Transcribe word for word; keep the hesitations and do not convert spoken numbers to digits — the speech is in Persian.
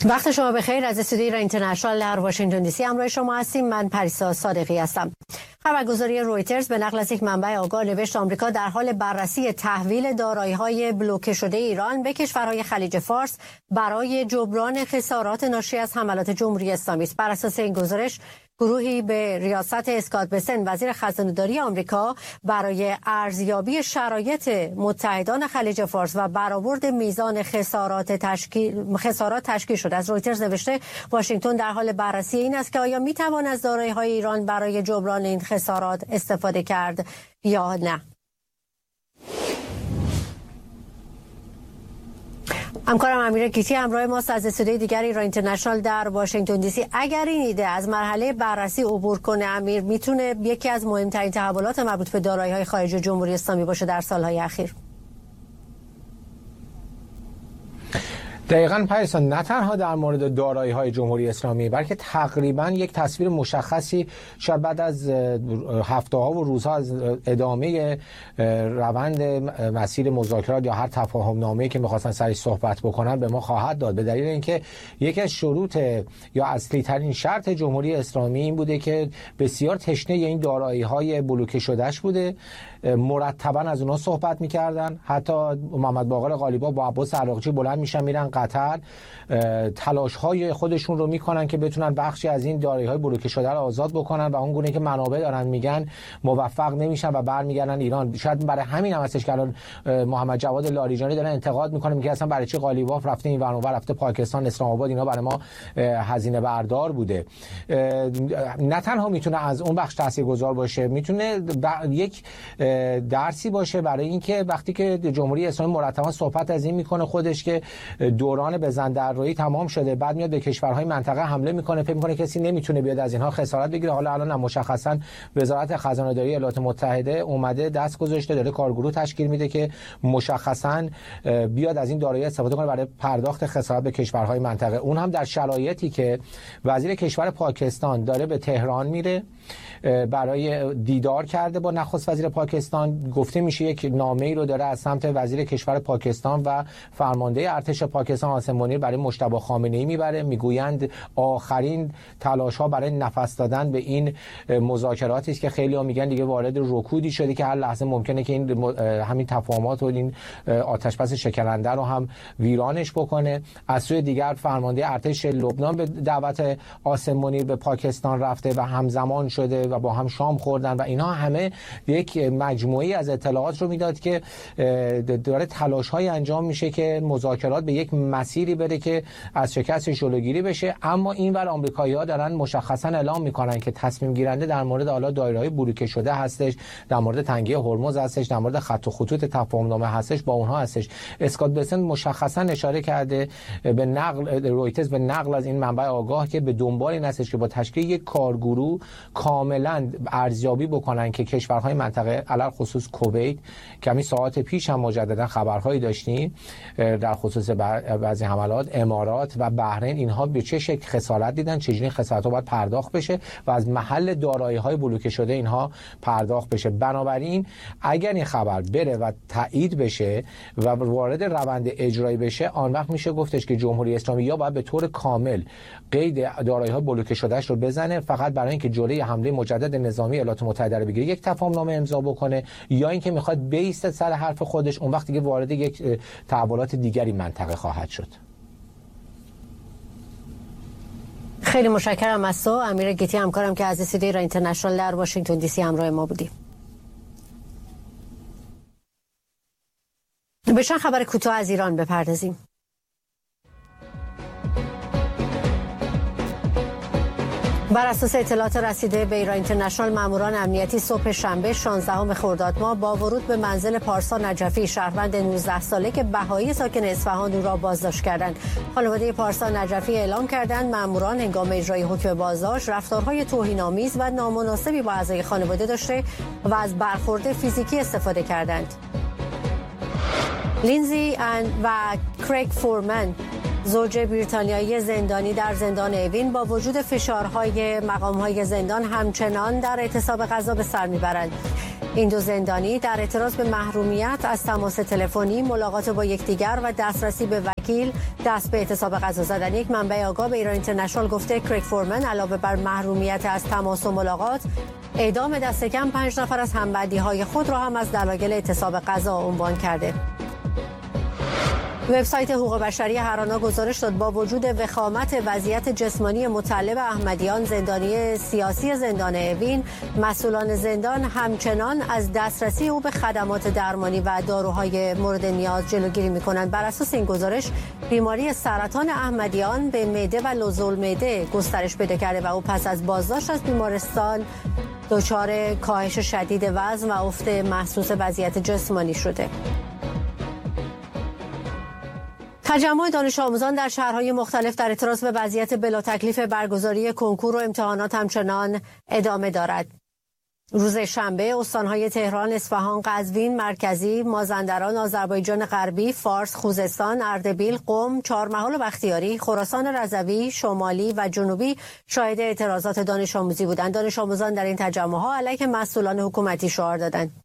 وقت شما بخیر. از استودیوی ایران اینترنشنال در واشنگتن دی سی همراه شما هستیم. من پریسا صادقی هستم. خبرگزاری رویترز به نقل از یک منبع آگاه نوشت آمریکا در حال بررسی تحویل دارایی‌های بلوکه شده ایران به کشورهای خلیج فارس برای جبران خسارات ناشی از حملات جمهوری اسلامی است. بر اساس این گزارش گروهی به ریاست اسکات بسن وزیر خزانه‌داری آمریکا برای ارزیابی شرایط متحدان خلیج فارس و برآورد میزان خسارات تشکیل خسارات تشکیل شده. از رویترز نوشته واشنگتن در حال بررسی این است که آیا میتوان از دارایی‌های ایران برای جبران این خسارات استفاده کرد یا نه. همکارم امیر گیتی همراه ماست از استودیوی دیگری ایران اینترنشنال در واشنگتن دی سی. اگر این ایده از مرحله بررسی عبور کنه، امیر، میتونه یکی از مهمترین تحولات مربوط به دارایی‌های خارجی جمهوری اسلامی باشه در سالهای اخیر. دقیقاً پریسا، نه تنها در مورد دارایی‌های جمهوری اسلامی بلکه تقریباً یک تصویر مشخصی شاید بعد از هفته‌ها و روزها از ادامه روند مسیر مذاکرات یا هر تفاهم‌نامه‌ای که می‌خواستن سرش صحبت بکنن به ما خواهد داد، به دلیل اینکه یکی از شروط یا اصلی ترین شرط جمهوری اسلامی این بوده که بسیار تشنه این دارایی‌های بلوکه شدهش بوده. مرتباً از اونها صحبت می‌کردن. حتی محمد باقر غالیباف با عباس عراقچی بلند میشن میرن قطر، تلاش‌های خودشون رو میکنن که بتونن بخشی از این دارایی‌های بلوکه شده رو آزاد بکنن و اون گونه که منابع دارن میگن موفق نمیشن و برمیگردن ایران. شاید برای همین هم هستش که الان محمد جواد لاریجانی داره انتقاد میکنه، میگه اصلا برای چی غالیباف رفته این ور اون ور، رفته پاکستان، اسلام آباد، اینا برای ما هزینه بردار بوده. نه تنها میتونه از اون بخش تاثیرگذار باشه، میتونه یک درسی باشه برای اینکه وقتی که جمهوری اسلامی مرتبا صحبت از این میکنه خودش که دوران بزندرایی تمام شده، بعد میاد به کشورهای منطقه حمله میکنه، فکر میکنه کسی نمیتونه بیاد از اینها خسارت بگیره. حالا الان مشخصا وزارت خزانه‌داری ایالات متحده اومده دست گذاشته، داره کارگروه تشکیل میده که مشخصا بیاد از این دارایی استفاده کنه برای پرداخت خسارت به کشورهای منطقه. اون هم در شرایطی که وزیر کشور پاکستان داره به تهران میره برای دیدار کرده با نخست وزیر پاکستان. گفته میشه یک نامه‌ای رو داره از سمت وزیر کشور پاکستان و فرمانده ارتش پاکستان قاسم منیر برای مجتبی خامنه‌ای میبره. میگویند آخرین تلاش‌ها برای نفس دادن به این مذاکراتی است که خیلی‌ها میگن دیگه وارد رکودی شده که هر لحظه ممکنه که این همین تفاهمات و این آتش‌بس شکننده رو هم ویرانش بکنه. از سوی دیگر فرمانده ارتش لبنان به دعوت قاسم منیر به پاکستان رفته و همزمان شده و با هم شام خوردن و اینا همه یک مجموعه‌ای از اطلاعات رو میداد که داره تلاش‌های انجام میشه که مذاکرات به یک مسیری بره که از شکست جلوگیری بشه. اما اینور آمریکایی‌ها دارن مشخصا اعلام میکنن که تصمیم گیرنده در مورد حالا دایره‌های بلوکه شده هستش، در مورد تنگی هرمز هستش، در مورد خط و خطوط تفاهم‌نامه هستش، با اونها هستش. اسکات بسن مشخصا اشاره کرده به نقل رویترز به نقل از این منبع آگاه که به دنبال این هستش که با تشکیل یک کارگروه کاملا ارزیابی بکنن که کشورهای منطقه علل خصوص کویت، کمی ساعت پیش هم مجددا خبرهایی داشتیم در خصوص بعضی حملات، امارات و بحرین، اینها به چه شکل خسارت دیدن، چجوری خسارت‌ها باید پرداخت بشه و از محل دارایی‌های بلوکه شده اینها پرداخت بشه. بنابراین اگر این خبر بره و تایید بشه و وارد روند اجرایی بشه، آن وقت میشه گفتش که جمهوری اسلامی یا باید به طور کامل قید دارایی‌های بلوکه شدهش رو بزنه فقط برای اینکه جلوی حمله مجدد نظامی ایالات متحده رو بگیره، یک تفاهم‌نامه امضا بکنه، یا اینکه میخواد بیست سر حرف خودش، اون وقت دیگه وارد یک تحولات دیگری منطقه خواهد شد. خیلی متشکرم از تو امیر گیتی، همکارم که از استودیوی ایران اینترنشنال در واشنگتن دی سی همراه ما بودیم. به چند خبر کوتاه از ایران بپردازیم. بر اساس اطلاعات رسیده به ایران اینترنشنال، ماموران امنیتی صبح شنبه شانزدهم خرداد ماه با ورود به منزل پارسا نجفی، شهروند نوزده ساله که بهایی ساکن اصفهان، او را بازداشت کردند. خانواده پارسا نجفی اعلام کردند ماموران هنگام اجرای حکم بازداشت رفتارهای توهین‌آمیز و نامناسبی با اعضای خانواده داشته و از برخورد فیزیکی استفاده کردند. لینزی و کریگ فورمن، زوج بریتانیایی زندانی در زندان اوین، با وجود فشارهای مقامهای زندان همچنان در اعتصاب غذا به سر میبرند. این دو زندانی در اعتراض به محرومیت از تماس تلفنی، ملاقات با یکدیگر و دسترسی به وکیل دست به اعتصاب غذا زدن. یک منبع آگاه به ایران اینترنشنال گفته کریگ فورمن علاوه بر محرومیت از تماس و ملاقات، اعدام دست کم پنج نفر از همبندی‌های خود را هم از دلایل اعتصاب غذا عنوان کرده. وبسایت حقوق بشری هرانا گزارش داد با وجود وخامت وضعیت جسمانی مطلب احمدیان، زندانی سیاسی زندان اوین، مسئولان زندان همچنان از دسترسی او به خدمات درمانی و داروهای مورد نیاز جلوگیری می‌کنند. بر اساس این گزارش، بیماری سرطان احمدیان به معده و لوزول معده گسترش پیدا کرده و او پس از بازداشت از بیمارستان دچار کاهش شدید وزن و افت محسوس وضعیت جسمانی شده. تجمع دانش آموزان در شهرهای مختلف در اعتراض به وضعیت بلا تکلیف برگزاری کنکور و امتحانات همچنان ادامه دارد. روز شنبه استانهای تهران، اصفهان، قزوین مرکزی، مازندران، آذربایجان غربی، فارس، خوزستان، اردبیل، قم، چهارمحال و بختیاری، خراسان رضوی، شمالی و جنوبی شاهد اعتراضات دانش آموزی بودند. دانش آموزان در این تجمع‌ها علیه مسئولان حکومتی شعار دادند.